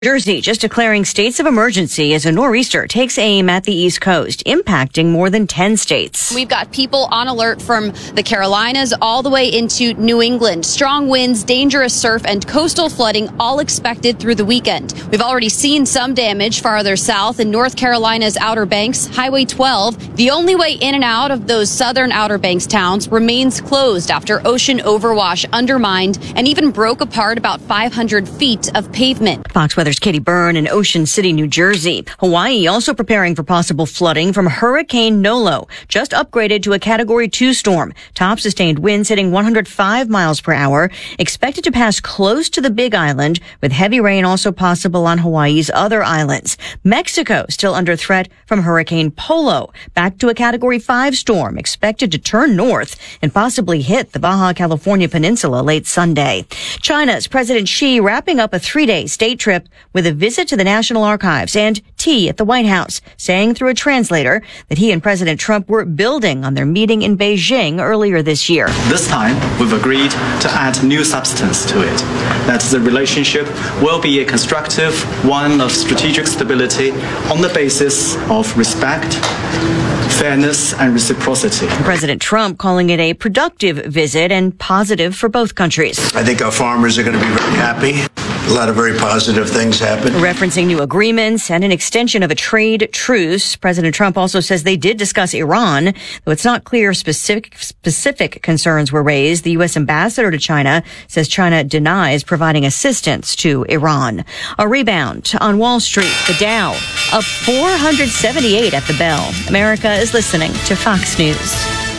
Jersey just declaring states of emergency as a nor'easter takes aim at the East Coast, impacting more than 10 states. We've got people on alert from the Carolinas all the way into New England. Strong winds, dangerous surf, and coastal flooding all expected through the weekend. We've already seen some damage farther south in North Carolina's Outer Banks, Highway 12. The only way in and out of those southern Outer Banks towns remains closed after ocean overwash undermined and even broke apart about 500 feet of pavement. Fox Weather's Katie Byrne in Ocean City, New Jersey. Hawaii also preparing for possible flooding from Hurricane Nolo, just upgraded to a Category 2 storm. Top sustained winds hitting 105 miles per hour, expected to pass close to the Big Island, with heavy rain also possible on Hawaii's other islands. Mexico still under threat from Hurricane Polo, back to a Category 5 storm, expected to turn north and possibly hit the Baja California Peninsula late Sunday. China's President Xi wrapping up a 3-day state trip with a visit to the National Archives and tea at the White House, saying through a translator that he and President Trump were building on their meeting in Beijing earlier this year. This time, we've agreed to add new substance to it, that the relationship will be a constructive one of strategic stability on the basis of respect, fairness, and reciprocity. President Trump calling it a productive visit and positive for both countries. I think our farmers are going to be very happy. A lot of very positive things happen. Referencing new agreements and an extension of a trade truce, President Trump also says they did discuss Iran, though it's not clear specific concerns were raised. The U.S. ambassador to China says China denies providing assistance to Iran. A rebound on Wall Street. The Dow up 478 at the bell. America is listening to Fox News.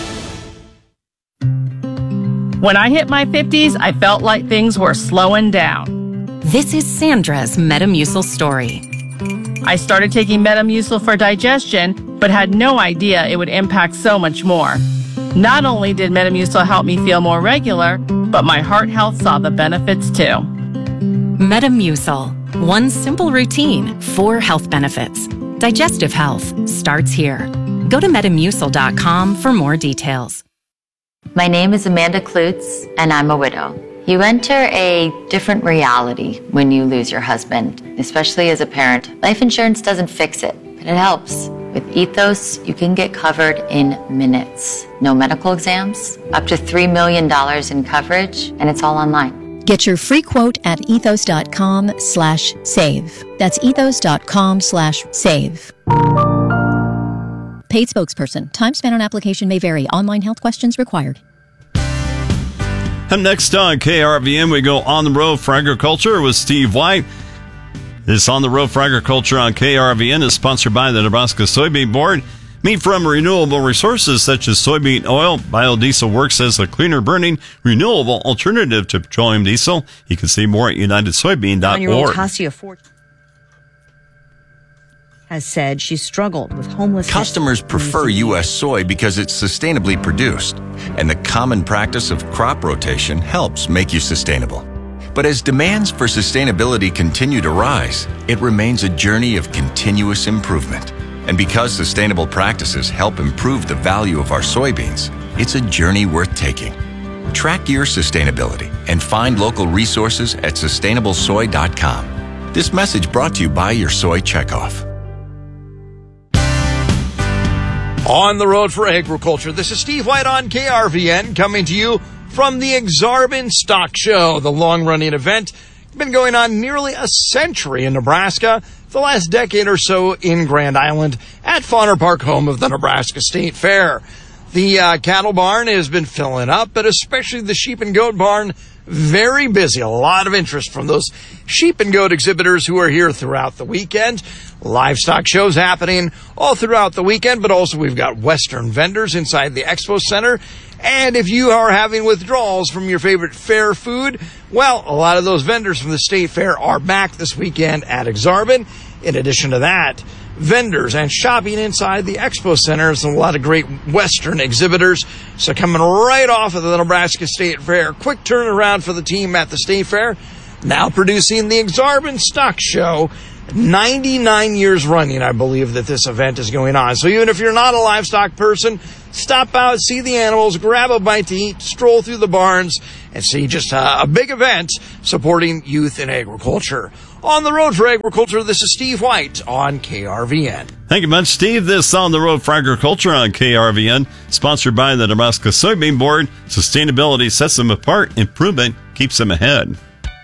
When I hit my 50s, I felt like things were slowing down. This is Sandra's Metamucil story. I started taking Metamucil for digestion, but had no idea it would impact so much more. Not only did Metamucil help me feel more regular, but my heart health saw the benefits too. Metamucil. One simple routine, 4 health benefits. Digestive health starts here. Go to Metamucil.com for more details. My name is Amanda Klutz, and I'm a widow. You enter a different reality when you lose your husband, especially as a parent. Life insurance doesn't fix it, but it helps. With Ethos, you can get covered in minutes. No medical exams, up to $3 million in coverage, and it's all online. Get your free quote at ethos.com/save. That's ethos.com/save. Paid spokesperson. Time spent on application may vary. Online health questions required. And next on KRVN, we go on the road for agriculture with Steve White. This On the Road for Agriculture on KRVN is sponsored by the Nebraska Soybean Board. Meat from renewable resources such as soybean oil. Biodiesel works as a cleaner burning, renewable alternative to petroleum diesel. You can see more at UnitedSoybean.org. Tasia Ford has said she struggled with homelessness. Customers prefer U.S. soy because it's sustainably produced, and the common practice of crop rotation helps make you sustainable. But as demands for sustainability continue to rise, it remains a journey of continuous improvement. And because sustainable practices help improve the value of our soybeans, it's a journey worth taking. Track your sustainability and find local resources at sustainablesoy.com. This message brought to you by your Soy Checkoff. On the road for agriculture, this is Steve White on KRVN coming to you from the Exarban Stock Show, the long-running event. It's been going on nearly a century in Nebraska, the last decade or so in Grand Island at Fauner Park, home of the Nebraska State Fair. The cattle barn has been filling up, but especially the sheep and goat barn, very busy. A lot of interest from those sheep and goat exhibitors who are here throughout the weekend. Livestock shows happening all throughout the weekend, but also we've got Western vendors inside the Expo Center. And if you are having withdrawals from your favorite fair food, well, a lot of those vendors from the State Fair are back this weekend at Exarban. In addition to that, vendors and shopping inside the Expo Centers and a lot of great Western exhibitors. So coming right off of the Nebraska State Fair, quick turnaround for the team at the State Fair, now producing the Exarban Stock Show. 99 years running, I believe, that this event is going on. So even if you're not a livestock person, stop out, see the animals, grab a bite to eat, stroll through the barns, and see just a big event supporting youth in agriculture. On the Road for Agriculture, this is Steve White on KRVN. Thank you much, Steve. This On the Road for Agriculture on KRVN, sponsored by the Nebraska Soybean Board. Sustainability sets them apart. Improvement keeps them ahead.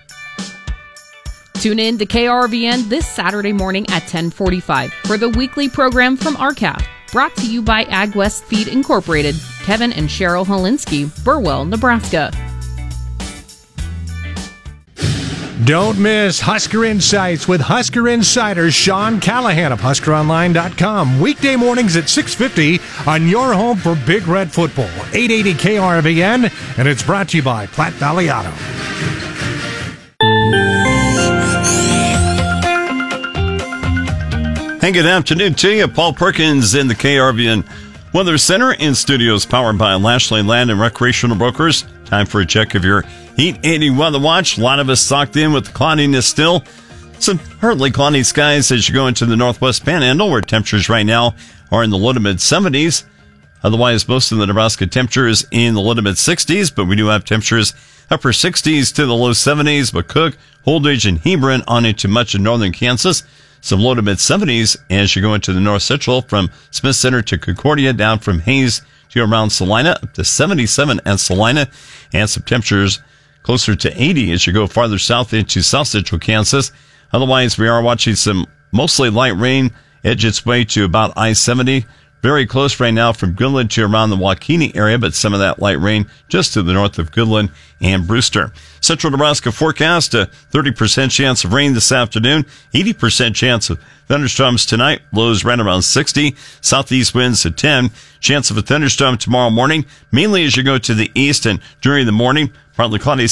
Tune in to KRVN this Saturday morning at 10:45 for the weekly program from RCAF. Brought to you by AgWest Feed Incorporated. Kevin and Cheryl Holinsky, Burwell, Nebraska. Don't miss Husker Insights with Husker Insider Sean Callahan of HuskerOnline.com. Weekday mornings at 6:50 on your home for Big Red Football. 880 KRVN, and it's brought to you by Platte Valley Auto. Hey, good afternoon to you. Paul Perkins in the KRVN Weather Center in studios powered by Lashley Land and Recreational Brokers. Time for a check of your Heat 80 weather watch. A lot of us socked in with the cloudiness still. Some partly cloudy skies as you go into the northwest panhandle, where temperatures right now are in the low to mid 70s. Otherwise, most of the Nebraska temperatures in the low to mid 60s, but we do have temperatures upper 60s to the low 70s. But Cook, Holdridge, and Hebron on into much of northern Kansas. Some low to mid 70s as you go into the north central from Smith Center to Concordia, down from Hayes to around Salina, up to 77 at Salina, and some temperatures closer to 80 as you go farther south into south central Kansas. Otherwise, we are watching some mostly light rain edge its way to about I-70. Very close right now from Goodland to around the Waukene area, but some of that light rain just to the north of Goodland and Brewster. Central Nebraska forecast, a 30% chance of rain this afternoon, 80% chance of thunderstorms tonight, lows right around 60, southeast winds at 10, chance of a thunderstorm tomorrow morning, mainly as you go to the east and during the morning, partly cloudy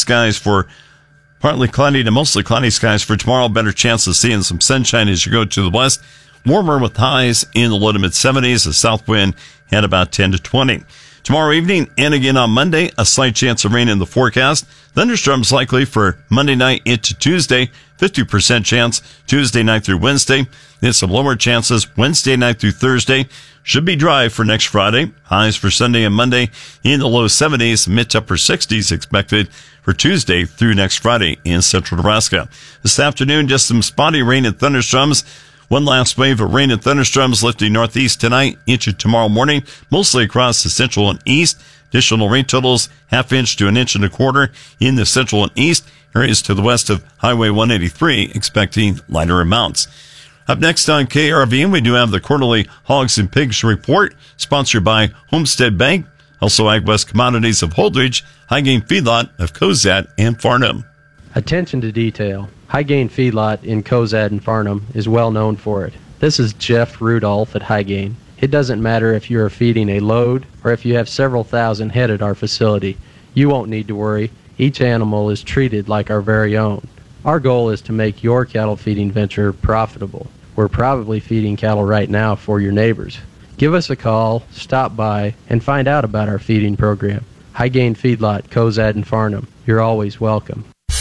to mostly cloudy skies for tomorrow, better chance of seeing some sunshine as you go to the west. Warmer with highs in the low to mid 70s, the south wind at about 10 to 20. Tomorrow evening and again on Monday, a slight chance of rain in the forecast. Thunderstorms likely for Monday night into Tuesday, 50% chance Tuesday night through Wednesday. Then some lower chances Wednesday night through Thursday. Should be dry for next Friday. Highs for Sunday and Monday in the low 70s, mid to upper 60s expected for Tuesday through next Friday in central Nebraska. This afternoon, just some spotty rain and thunderstorms. One last wave of rain and thunderstorms lifting northeast tonight into tomorrow morning, mostly across the central and east. Additional rain totals, half-inch to an inch and a quarter in the central and east. Areas to the west of Highway 183 expecting lighter amounts. Up next on KRVN, we do have the quarterly Hogs and Pigs report, sponsored by Homestead Bank, also AgWest Commodities of Holdridge, High Gain Feedlot of Cozad and Farnham. Attention to detail. High Gain Feedlot in Cozad and Farnham is well known for it. This is Jeff Rudolph at High Gain. It doesn't matter if you are feeding a load or if you have several thousand head at our facility. You won't need to worry. Each animal is treated like our very own. Our goal is to make your cattle feeding venture profitable. We're probably feeding cattle right now for your neighbors. Give us a call, stop by, and find out about our feeding program. High Gain Feedlot, Cozad and Farnham. You're always welcome.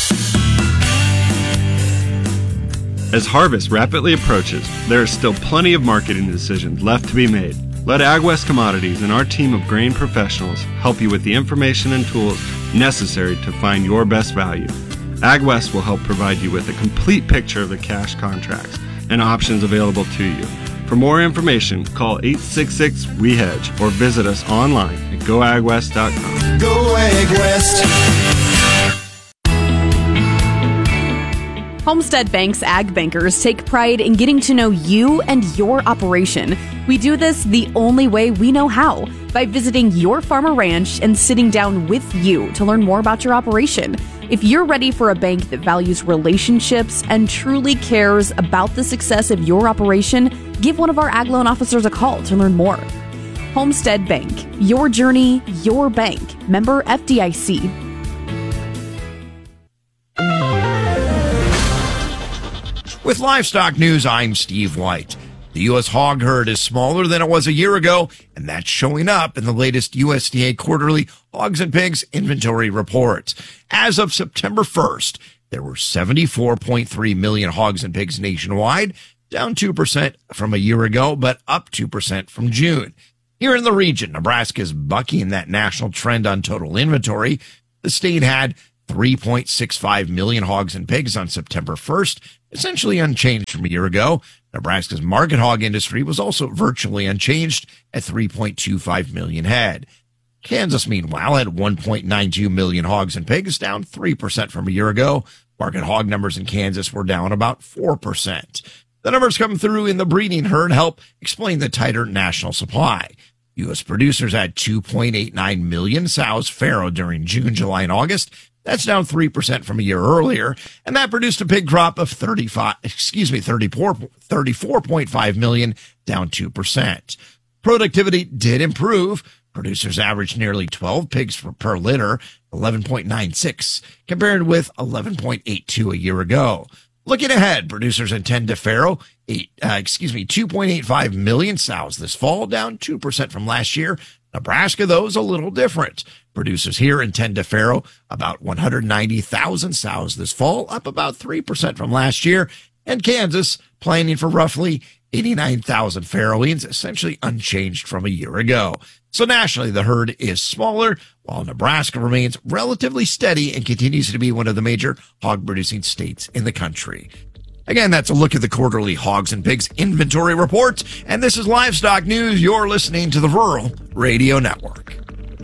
As harvest rapidly approaches, there is still plenty of marketing decisions left to be made. Let AgWest Commodities and our team of grain professionals help you with the information and tools necessary to find your best value. AgWest will help provide you with a complete picture of the cash contracts and options available to you. For more information, call 866-WE-HEDGE or visit us online at goagwest.com. Go AgWest! Homestead Bank's Ag Bankers take pride in getting to know you and your operation. We do this the only way we know how, by visiting your farm or ranch and sitting down with you to learn more about your operation. If you're ready for a bank that values relationships and truly cares about the success of your operation, give one of our Ag Loan officers a call to learn more. Homestead Bank, your journey, your bank. Member FDIC. With Livestock News, I'm Steve White. The U.S. hog herd is smaller than it was a year ago, and that's showing up in the latest USDA quarterly hogs and pigs inventory reports. As of September 1st, there were 74.3 million hogs and pigs nationwide, down 2% from a year ago, but up 2% from June. Here in the region, Nebraska is bucking that national trend on total inventory. The state had 3.65 million hogs and pigs on September 1st, essentially unchanged from a year ago. Nebraska's market hog industry was also virtually unchanged at 3.25 million head. Kansas, meanwhile, had 1.92 million hogs and pigs, down 3% from a year ago. Market hog numbers in Kansas were down about 4%. The numbers coming through in the breeding herd help explain the tighter national supply. U.S. producers had 2.89 million sows farrow during June, July, and August. That's down 3% from a year earlier, and that produced a pig crop of 34.5 million, down 2%. Productivity did improve. Producers averaged nearly 12 pigs per litter, 11.96, compared with 11.82 a year ago. Looking ahead, producers intend to farrow 2.85 million sows this fall, down 2% from last year. Nebraska, though, is a little different. Producers here intend to farrow about 190,000 sows this fall, up about 3% from last year. And Kansas planning for roughly 89,000 farrowings, essentially unchanged from a year ago. So nationally, the herd is smaller, while Nebraska remains relatively steady and continues to be one of the major hog-producing states in the country. Again, that's a look at the quarterly Hogs and Pigs Inventory Report. And this is Livestock News. You're listening to the Rural Radio Network.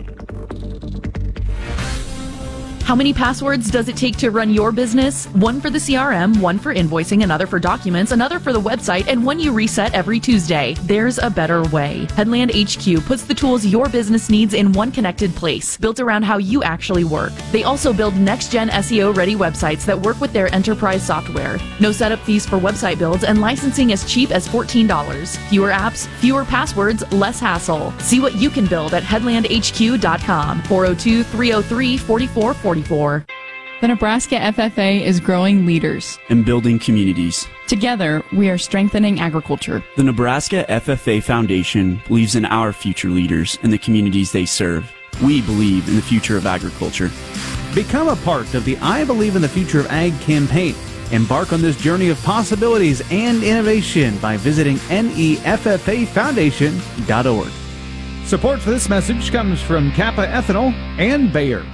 How many passwords does it take to run your business? One for the CRM, one for invoicing, another for documents, another for the website, and one you reset every Tuesday. There's a better way. Headland HQ puts the tools your business needs in one connected place, built around how you actually work. They also build next-gen SEO-ready websites that work with their enterprise software. No setup fees for website builds, and licensing as cheap as $14. Fewer apps, fewer passwords, less hassle. See what you can build at headlandhq.com. 402-303-4444. The Nebraska FFA is growing leaders and building communities. Together, we are strengthening agriculture. The Nebraska FFA Foundation believes in our future leaders and the communities they serve. We believe in the future of agriculture. Become a part of the I Believe in the Future of Ag campaign. Embark on this journey of possibilities and innovation by visiting neffafoundation.org. Support for this message comes from Kappa Ethanol and Bayer.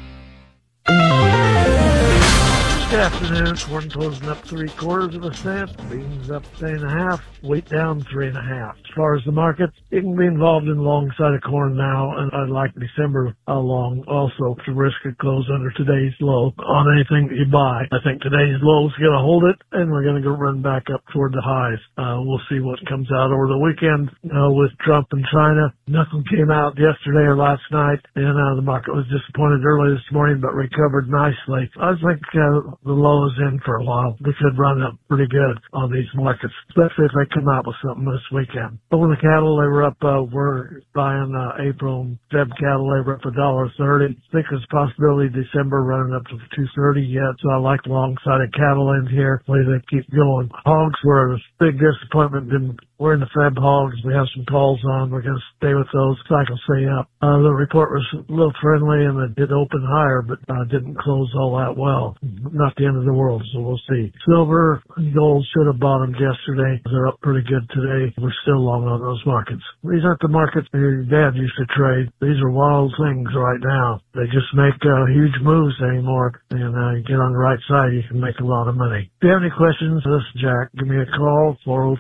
Good afternoon. Corn closing up 3/4 cent. Beans up 3.5. Wheat down 3.5. As far as the markets, you can be involved in the long side of corn now, and I'd like December long also to risk a close under today's low on anything that you buy. I think today's low is going to hold it, and we're going to go run back up toward the highs. We'll see what comes out over the weekend with Trump and China. Nothing came out yesterday or last night, and the market was disappointed early this morning, but recovered nicely. I think the low is in for a while. We could run up pretty good on these markets, especially if they come out with something this weekend. Over the cattle, they were up. We're buying April Feb cattle. They were up $1.30. I think there's a possibility December running up to $2.30 yet. So I like long-sided cattle in here. Hopefully they keep going. Hogs were a big disappointment. We're in the Feb hogs. We have some calls on. We're going to stay with those. Cycle stay up. The report was a little friendly and it did open higher, but didn't close all that well. Not the end of the world, so we'll see. Silver and gold should have bottomed yesterday. They're up pretty good today. We're still long on those markets. These aren't the markets that your dad used to trade. These are wild things right now. They just make huge moves anymore, and you get on the right side, you can make a lot of money. If you have any questions, this is Jack. Give me a call,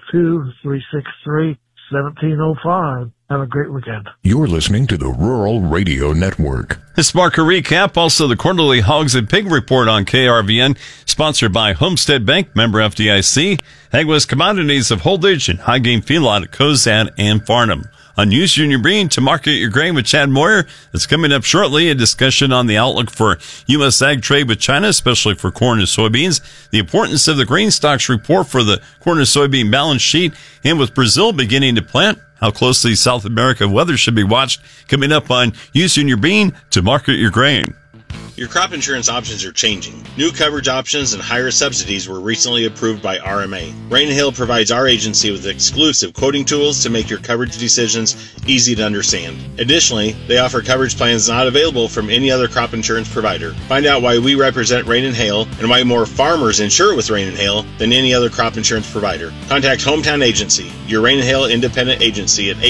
402-363-1705. Have a great weekend. You're listening to the Rural Radio Network. This market recap, also the quarterly Hogs and Pig Report on KRVN, sponsored by Homestead Bank, member FDIC, AgWest Commodities of Holdridge, and High Game Feedlot at Cozad and Farnham. On Use Junior Bean to Market Your Grain with Chad Moyer. It's coming up shortly, a discussion on the outlook for U.S. ag trade with China, especially for corn and soybeans, the importance of the grain stocks report for the corn and soybean balance sheet, and with Brazil beginning to plant, how closely South America weather should be watched, coming up on Use Junior Bean to Market Your Grain. Your crop insurance options are changing. New coverage options and higher subsidies were recently approved by RMA. Rain and Hail provides our agency with exclusive quoting tools to make your coverage decisions easy to understand. Additionally, they offer coverage plans not available from any other crop insurance provider. Find out why we represent Rain and Hail and why more farmers insure with Rain and Hail than any other crop insurance provider. Contact Hometown Agency, your Rain and Hail independent agency at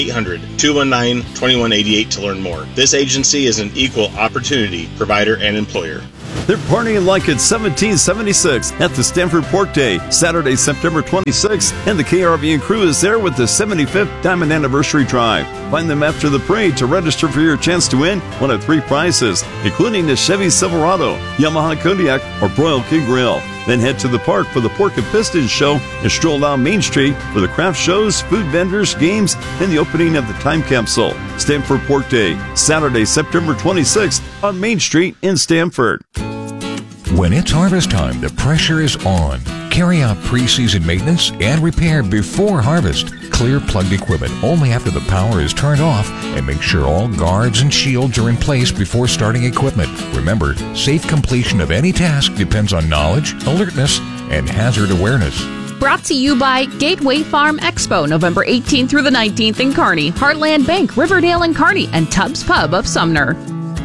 800-219-2188 to learn more. This agency is an equal opportunity provider and employer. They're partying like it's 1776 at the Stanford Pork Day, Saturday, September 26th, and the KRVN crew is there with the 75th Diamond Anniversary Drive. Find them after the parade to register for your chance to win one of 3 prizes, including the Chevy Silverado, Yamaha Kodiak, or Broil Kid Grill. Then head to the park for the Pork and Pistons show and stroll down Main Street for the craft shows, food vendors, games, and the opening of the time capsule. Stanford Pork Day, Saturday, September 26th on Main Street in Stanford. When it's harvest time, the pressure is on. Carry out pre-season maintenance and repair before harvest. Clear plugged equipment only after the power is turned off, and make sure all guards and shields are in place before starting equipment. Remember, safe completion of any task depends on knowledge, alertness, and hazard awareness. Brought to you by Gateway Farm Expo, November 18th through the 19th in Kearney, Heartland Bank, Riverdale and Kearney, and Tubbs Pub of Sumner.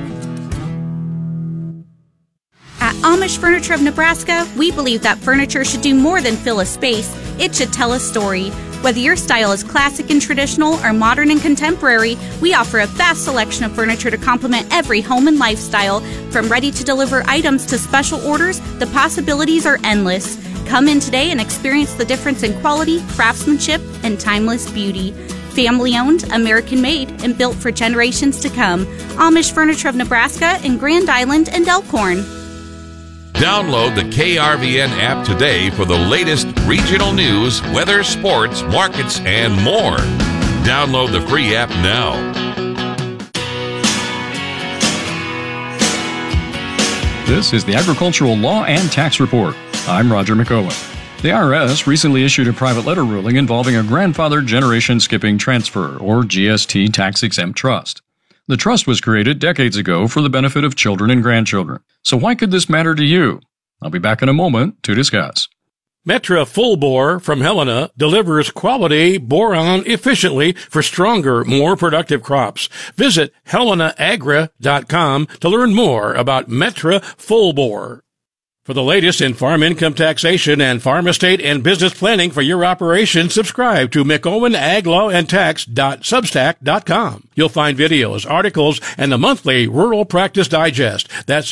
At Amish Furniture of Nebraska, we believe that furniture should do more than fill a space. It should tell a story. Whether your style is classic and traditional or modern and contemporary, we offer a vast selection of furniture to complement every home and lifestyle. From ready-to-deliver items to special orders, the possibilities are endless. Come in today and experience the difference in quality, craftsmanship, and timeless beauty. Family-owned, American-made, and built for generations to come. Amish Furniture of Nebraska in Grand Island and Elkhorn. Download the KRVN app today for the latest regional news, weather, sports, markets, and more. Download the free app now. This is the Agricultural Law and Tax Report. I'm Roger McOwen. The IRS recently issued a private letter ruling involving a grandfather generation skipping transfer, or GST tax-exempt trust. The trust was created decades ago for the benefit of children and grandchildren. So why could this matter to you? I'll be back in a moment to discuss. Metra Full Bore from Helena delivers quality boron efficiently for stronger, more productive crops. Visit helenaagra.com to learn more about Metra Full Bore. For the latest in farm income taxation and farm estate and business planning for your operation, subscribe to McOwenAgLawAndTax.substack.com. You'll find videos, articles, and the monthly Rural Practice Digest. That's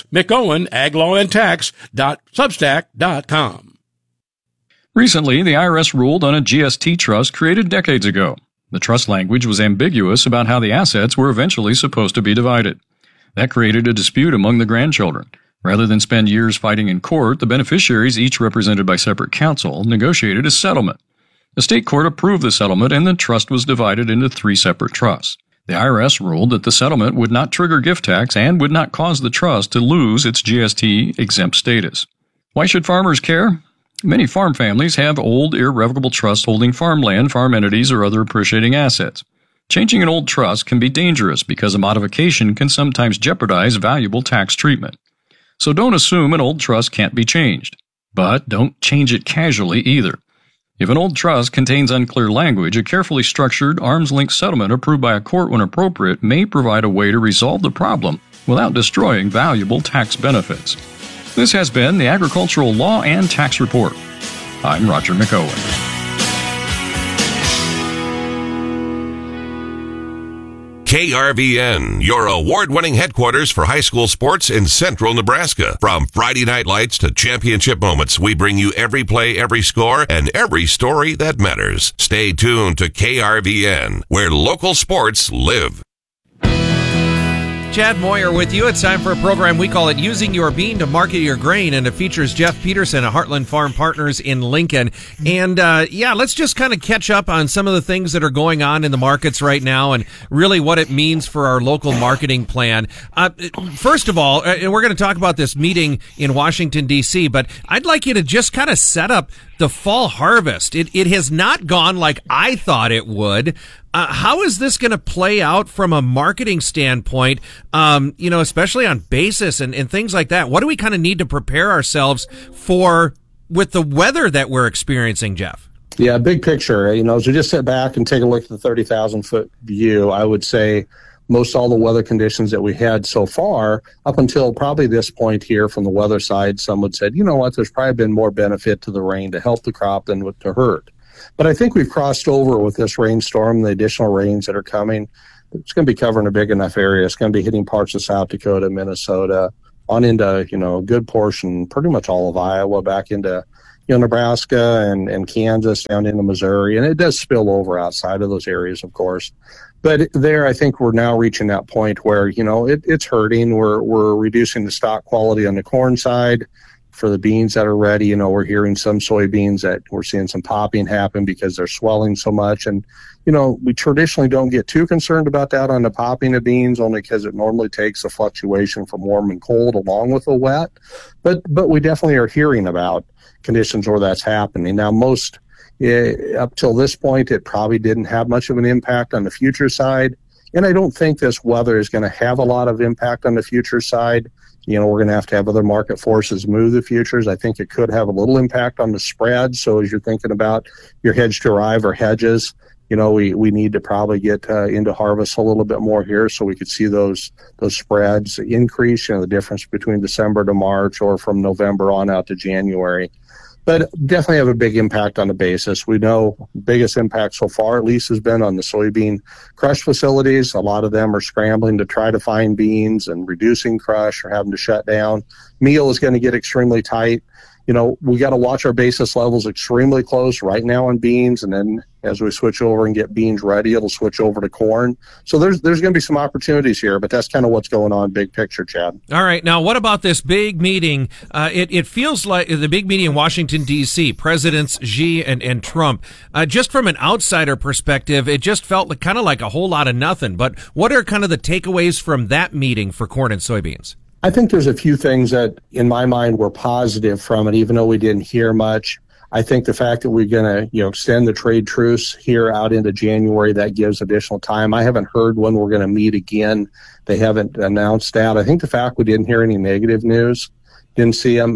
McOwenAgLawAndTax.substack.com. Recently, the IRS ruled on a GST trust created decades ago. The trust language was ambiguous about how the assets were eventually supposed to be divided. That created a dispute among the grandchildren. Rather than spend years fighting in court, the beneficiaries, each represented by separate counsel, negotiated a settlement. The state court approved the settlement, and the trust was divided into 3 separate trusts. The IRS ruled that the settlement would not trigger gift tax and would not cause the trust to lose its GST-exempt status. Why should farmers care? Many farm families have old, irrevocable trusts holding farmland, farm entities, or other appreciating assets. Changing an old trust can be dangerous because a modification can sometimes jeopardize valuable tax treatment. So don't assume an old trust can't be changed. But don't change it casually either. If an old trust contains unclear language, a carefully structured, arm's-length settlement approved by a court when appropriate may provide a way to resolve the problem without destroying valuable tax benefits. This has been the Agricultural Law and Tax Report. I'm Roger McOwen. KRVN, your award-winning headquarters for high school sports in central Nebraska. From Friday night lights to championship moments, we bring you every play, every score, and every story that matters. Stay tuned to KRVN, where local sports live. Chad Moyer with you. It's time for a program we call it Using Your Bean to Market Your Grain, and it features Jeff Peterson of Heartland Farm Partners in Lincoln. And let's just kind of catch up on some of the things that are going on in the markets right now and really what it means for our local marketing plan. First of all, and we're going to talk about this meeting in Washington, D.C., but I'd like you to just kind of set up the fall harvest. It has not gone like I thought it would. How is this going to play out from a marketing standpoint, especially on basis and things like that? What do we kind of need to prepare ourselves for with the weather that we're experiencing, Jeff? Yeah, big picture. As we just sit back and take a look at the 30,000-foot view, I would say most all the weather conditions that we had so far, up until probably this point here from the weather side, some would say, there's probably been more benefit to the rain to help the crop than to hurt. But I think we've crossed over with this rainstorm, the additional rains that are coming. It's going to be covering a big enough area. It's going to be hitting parts of South Dakota, Minnesota, on into, a good portion, pretty much all of Iowa, back into, Nebraska and Kansas, down into Missouri. And it does spill over outside of those areas, of course. But there, I think we're now reaching that point where, it's hurting. We're reducing the stock quality on the corn side. For the beans that are ready, we're hearing some soybeans that we're seeing some popping happen because they're swelling so much. And, we traditionally don't get too concerned about that on the popping of beans, only because it normally takes a fluctuation from warm and cold along with the wet. But we definitely are hearing about conditions where that's happening. Now, up till this point, it probably didn't have much of an impact on the future side. And I don't think this weather is going to have a lot of impact on the future side. We're going to have other market forces move the futures. I think it could have a little impact on the spread. So as you're thinking about your hedge to arrive or hedges, we need to probably get into harvest a little bit more here so we could see those spreads increase, the difference between December to March or from November on out to January. But definitely have a big impact on the basis. We know the biggest impact so far, at least, has been on the soybean crush facilities. A lot of them are scrambling to try to find beans and reducing crush or having to shut down. Meal is going to get extremely tight. We got to watch our basis levels extremely close right now on beans, and then as we switch over and get beans ready, it'll switch over to corn. So there's going to be some opportunities here, but that's kind of what's going on big picture, Chad. All right. Now, what about this big meeting? It feels like the big meeting in Washington, D.C., Presidents Xi and Trump. Just from an outsider perspective, it just felt kind of like a whole lot of nothing. But what are kind of the takeaways from that meeting for corn and soybeans? I think there's a few things that, in my mind, were positive from it, even though we didn't hear much. I think the fact that we're going to, extend the trade truce here out into January, that gives additional time. I haven't heard when we're going to meet again. They haven't announced that. I think the fact we didn't hear any negative news, didn't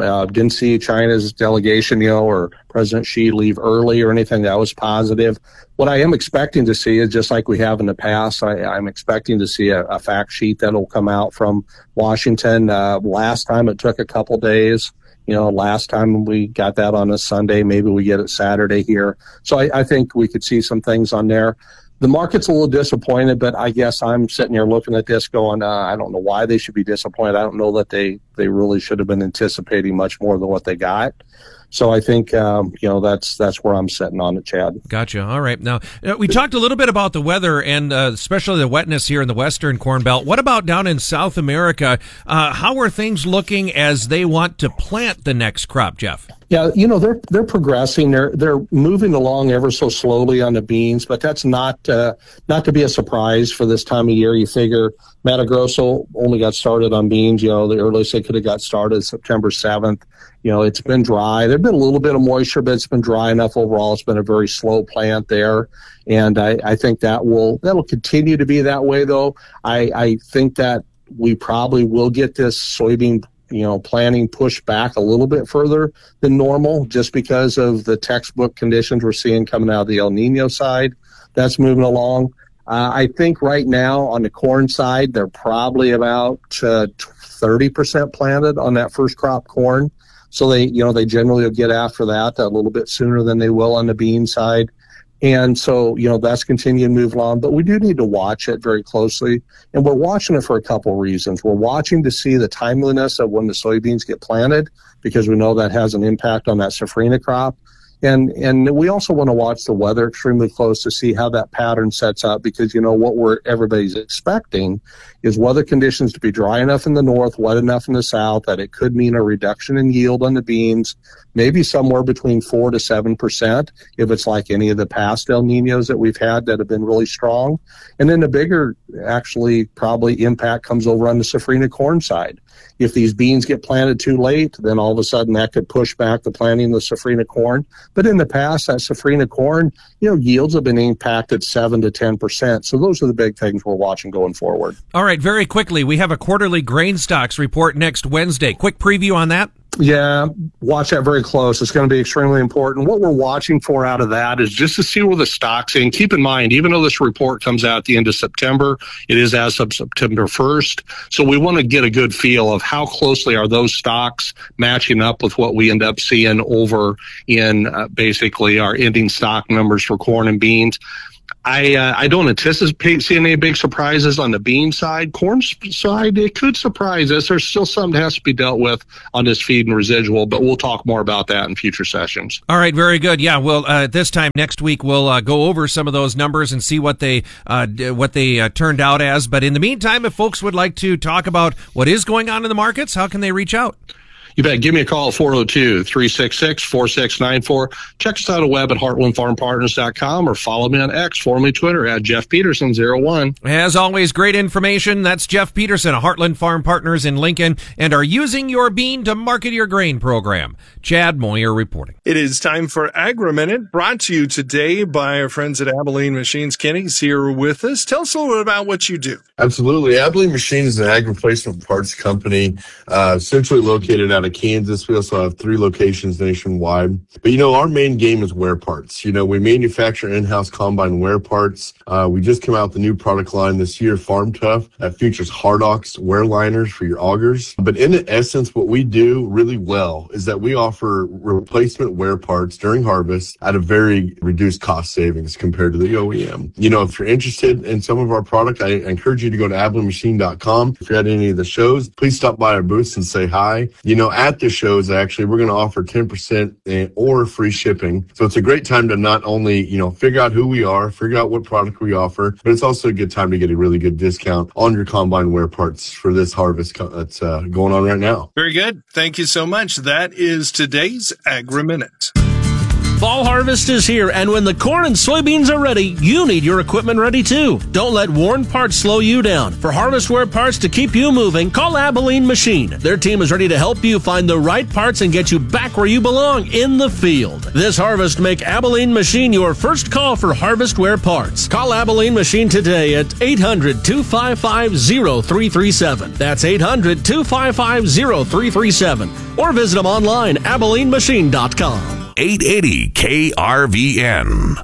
see China's delegation, or President Xi leave early or anything, that was positive. What I am expecting to see is, just like we have in the past, I'm expecting to see a fact sheet that'll come out from Washington. Last time it took a couple days. Last time we got that on a Sunday, maybe we get it Saturday here. So I think we could see some things on there. The market's a little disappointed, but I guess I'm sitting here looking at this going, I don't know why they should be disappointed. I don't know that they really should have been anticipating much more than what they got. So I think, that's where I'm sitting on it, Chad. Gotcha. All right. Now, we talked a little bit about the weather and especially the wetness here in the Western Corn Belt. What about down in South America? How are things looking as they want to plant the next crop, Jeff? Yeah, they're progressing. They're moving along ever so slowly on the beans, but that's not to be a surprise for this time of year. You figure Mato Grosso only got started on beans. The earliest they could have got started September 7th. It's been dry. There's been a little bit of moisture, but it's been dry enough overall. It's been a very slow plant there, and I think that'll continue to be that way. Though I think that we probably will get this soybean planting pushed back a little bit further than normal, just because of the textbook conditions we're seeing coming out of the El Nino side. That's moving along. I think right now on the corn side, they're probably about 30% planted on that first crop corn. So they generally will get after that a little bit sooner than they will on the bean side. And so, that's continuing to move along, but we do need to watch it very closely. And we're watching it for a couple of reasons. We're watching to see the timeliness of when the soybeans get planted, because we know that has an impact on that safrinha crop. And we also want to watch the weather extremely close to see how that pattern sets up, because what everybody's expecting is weather conditions to be dry enough in the north, wet enough in the south, that it could mean a reduction in yield on the beans, maybe somewhere between 4 to 7%, if it's like any of the past El Ninos that we've had that have been really strong. And then the bigger, actually, probably impact comes over on the safrinha corn side. If these beans get planted too late, then all of a sudden that could push back the planting of the safrinha corn. But in the past, that safrinha corn, yields have been impacted 7 to 10%. So those are the big things we're watching going forward. All right, very quickly, we have a quarterly grain stocks report next Wednesday. Quick preview on that. Yeah, watch that very close. It's going to be extremely important. What we're watching for out of that is just to see where the stock's in. Keep in mind, even though this report comes out at the end of September, it is as of September 1st. So we want to get a good feel of how closely are those stocks matching up with what we end up seeing over in basically our ending stock numbers for corn and beans. I don't anticipate seeing any big surprises on the bean side. Corn side, it could surprise us. There's still something that has to be dealt with on this feed and residual, but we'll talk more about that in future sessions. All right, very good. Yeah, well, this time next week we'll go over some of those numbers and see what they turned out as. But in the meantime, if folks would like to talk about what is going on in the markets, how can they reach out? You bet. Give me a call at 402-366-4694. Check us out on the web at heartlandfarmpartners.com or follow me on X, formerly Twitter, at Jeff Peterson01. As always, great information. That's Jeff Peterson of Heartland Farm Partners in Lincoln and our Using Your Bean to Market Your Grain program. Chad Moyer reporting. It is time for Agri-Minute, brought to you today by our friends at Abilene Machines. Kenny's here with us. Tell us a little bit about what you do. Absolutely. Abilene Machines is an ag replacement parts company, centrally located out of Kansas. We also have 3 locations nationwide. But, our main game is wear parts. We manufacture in-house combine wear parts. We just came out with a new product line this year, Farm Tough, that features Hardox wear liners for your augers. But in essence, what we do really well is that we offer replacement wear parts during harvest at a very reduced cost savings compared to the OEM. If you're interested in some of our product, I encourage you to go to AbileneMachine.com. If you're at any of the shows, please stop by our booths and say hi. At the shows, actually, we're going to offer 10% or free shipping. So it's a great time to not only, figure out who we are, figure out what product we offer, but it's also a good time to get a really good discount on your combine wear parts for this harvest that's going on right now. Very good. Thank you so much. That is today's Agri-Minute. Fall harvest is here, and when the corn and soybeans are ready, you need your equipment ready too. Don't let worn parts slow you down. For harvest wear parts to keep you moving, call Abilene Machine. Their team is ready to help you find the right parts and get you back where you belong, in the field. This harvest, make Abilene Machine your first call for harvest wear parts. Call Abilene Machine today at 800-255-0337. That's 800-255-0337. Or visit them online, AbileneMachine.com. 880 KRVN.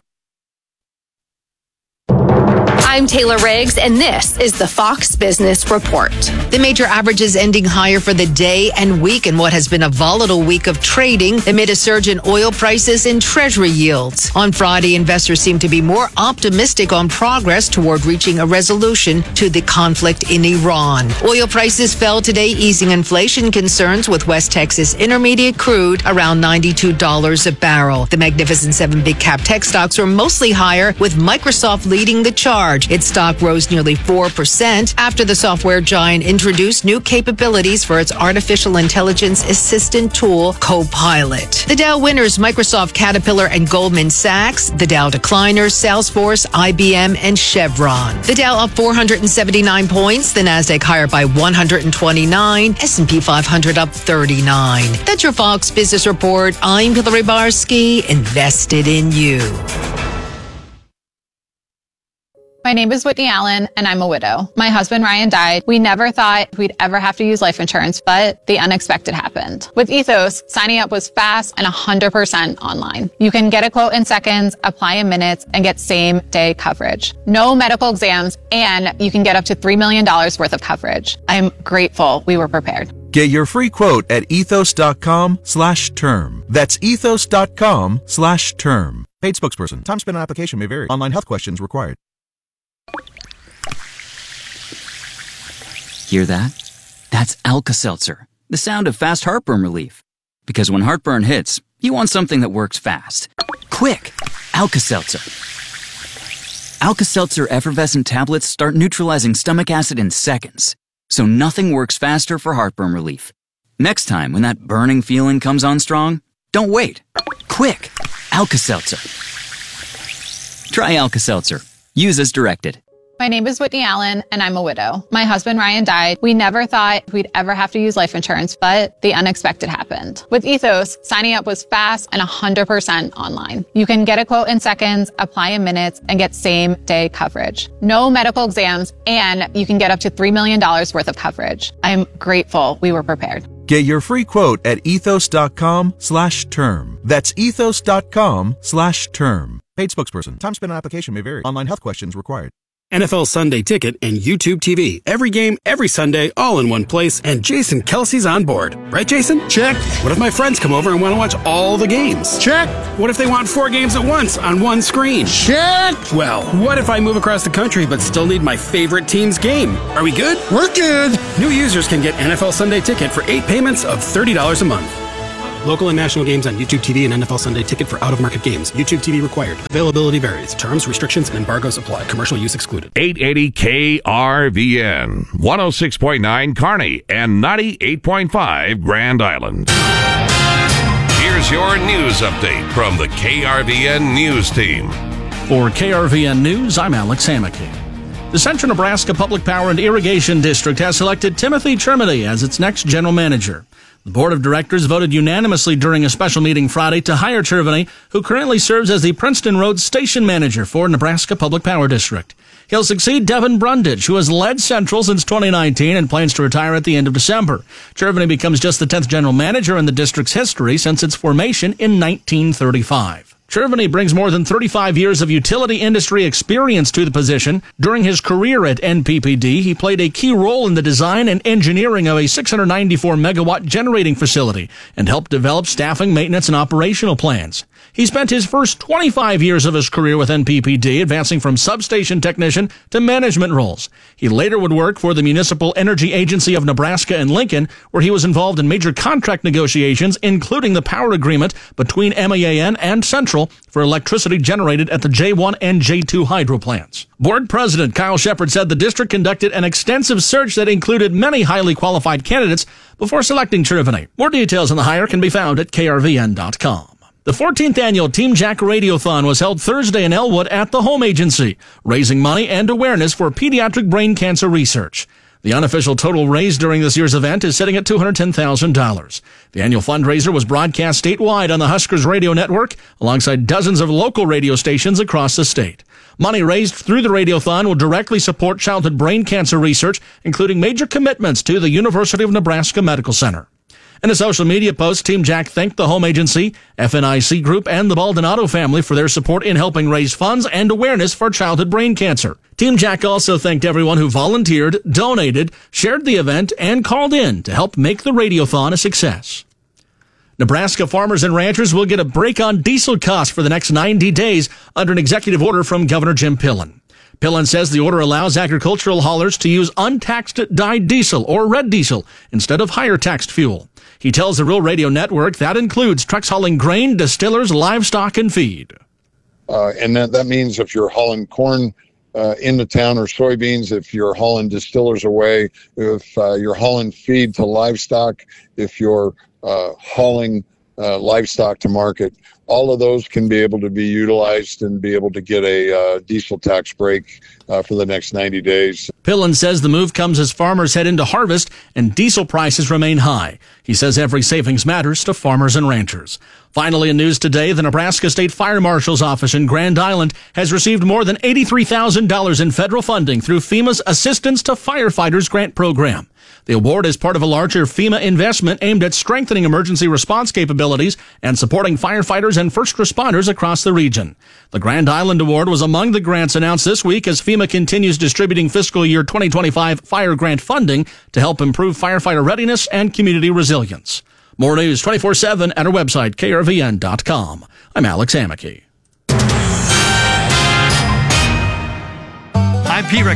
I'm Taylor Riggs, and this is the Fox Business Report. The major averages ending higher for the day and week in what has been a volatile week of trading amid a surge in oil prices and treasury yields. On Friday, investors seem to be more optimistic on progress toward reaching a resolution to the conflict in Iran. Oil prices fell today, easing inflation concerns with West Texas Intermediate crude around $92 a barrel. The Magnificent 7 big cap tech stocks were mostly higher, with Microsoft leading the charge. Its stock rose nearly 4% after the software giant introduced new capabilities for its artificial intelligence assistant tool, Copilot. The Dow winners, Microsoft, Caterpillar, and Goldman Sachs. The Dow decliners, Salesforce, IBM, and Chevron. The Dow up 479 points. The Nasdaq higher by 129. S&P 500 up 39. That's your Fox Business Report. I'm Hillary Barsky, invested in you. My name is Whitney Allen, and I'm a widow. My husband, Ryan, died. We never thought we'd ever have to use life insurance, but the unexpected happened. With Ethos, signing up was fast and 100% online. You can get a quote in seconds, apply in minutes, and get same-day coverage. No medical exams, and you can get up to $3 million worth of coverage. I'm grateful we were prepared. Get your free quote at ethos.com/term. That's ethos.com/term. Paid spokesperson. Time spent on application may vary. Online health questions required. Hear that? That's Alka-Seltzer, the sound of fast heartburn relief. Because when heartburn hits, you want something that works fast. Quick! Alka-Seltzer. Alka-Seltzer effervescent tablets start neutralizing stomach acid in seconds, so nothing works faster for heartburn relief. Next time, when that burning feeling comes on strong, don't wait. Quick! Alka-Seltzer. Try Alka-Seltzer. Use as directed. My name is Whitney Allen, and I'm a widow. My husband, Ryan, died. We never thought we'd ever have to use life insurance, but the unexpected happened. With Ethos, signing up was fast and 100% online. You can get a quote in seconds, apply in minutes, and get same-day coverage. No medical exams, and you can get up to $3 million worth of coverage. I'm grateful we were prepared. Get your free quote at ethos.com/term. That's ethos.com/term. Paid spokesperson. Time spent on application may vary. Online health questions required. NFL Sunday Ticket, and YouTube TV. Every game, every Sunday, all in one place, and Jason Kelsey's on board. Right, Jason? Check. What if my friends come over and want to watch all the games? Check. What if they want 4 games at once on one screen? Check. Well, what if I move across the country but still need my favorite team's game? Are we good? We're good. New users can get NFL Sunday Ticket for 8 payments of $30 a month. Local and national games on YouTube TV and NFL Sunday Ticket for out-of-market games. YouTube TV required. Availability varies. Terms, restrictions, and embargoes apply. Commercial use excluded. 880 KRVN, 106.9 Kearney, and 98.5 Grand Island. Here's your news update from the KRVN News Team. For KRVN News, I'm Alex Hammack. The Central Nebraska Public Power and Irrigation District has selected Timothy Trimity as its next general manager. The Board of Directors voted unanimously during a special meeting Friday to hire Trimity, who currently serves as the Princeton Road Station Manager for Nebraska Public Power District. He'll succeed Devin Brundage, who has led Central since 2019 and plans to retire at the end of December. Trimity becomes just the 10th general manager in the district's history since its formation in 1935. Trimity brings more than 35 years of utility industry experience to the position. During his career at NPPD, he played a key role in the design and engineering of a 694-megawatt generating facility and helped develop staffing, maintenance, and operational plans. He spent his first 25 years of his career with NPPD, advancing from substation technician to management roles. He later would work for the Municipal Energy Agency of Nebraska and Lincoln, where he was involved in major contract negotiations, including the power agreement between MAAN and Central for electricity generated at the J1 and J2 hydro plants. Board President Kyle Shepard said the district conducted an extensive search that included many highly qualified candidates before selecting Trimity. More details on the hire can be found at krvn.com. The 14th annual Team Jack Radiothon was held Thursday in Elwood at the Home Agency, raising money and awareness for pediatric brain cancer research. The unofficial total raised during this year's event is sitting at $210,000. The annual fundraiser was broadcast statewide on the Huskers Radio Network, alongside dozens of local radio stations across the state. Money raised through the Radiothon will directly support childhood brain cancer research, including major commitments to the University of Nebraska Medical Center. In a social media post, Team Jack thanked the Home Agency, FNIC Group, and the Baldonado family for their support in helping raise funds and awareness for childhood brain cancer. Team Jack also thanked everyone who volunteered, donated, shared the event, and called in to help make the Radiothon a success. Nebraska farmers and ranchers will get a break on diesel costs for the next 90 days under an executive order from Governor Jim Pillen. Pillen says the order allows agricultural haulers to use untaxed dyed diesel or red diesel instead of higher taxed fuel. He tells the Rural Radio Network that includes trucks hauling grain, distillers, livestock, and feed. And that means if you're hauling corn into town or soybeans, if you're hauling distillers away, if you're hauling feed to livestock, if you're hauling livestock to market, all of those can be able to be utilized and be able to get a diesel tax break for the next 90 days. Pillen says the move comes as farmers head into harvest and diesel prices remain high. He says every savings matters to farmers and ranchers. Finally, in news today, the Nebraska State Fire Marshal's Office in Grand Island has received more than $83,000 in federal funding through FEMA's Assistance to Firefighters grant program. The award is part of a larger FEMA investment aimed at strengthening emergency response capabilities and supporting firefighters and first responders across the region. The Grand Island Award was among the grants announced this week as FEMA continues distributing fiscal year 2025 fire grant funding to help improve firefighter readiness and community resilience. More news 24/7 at our website, krvn.com. I'm Alex Hammack. I'm Pete